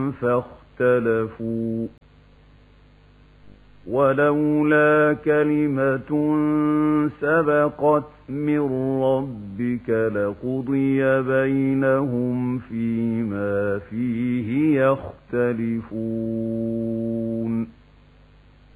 فاختلفوا ولولا كلمة سبقت من ربك لقضي بينهم فيما فيه يختلفون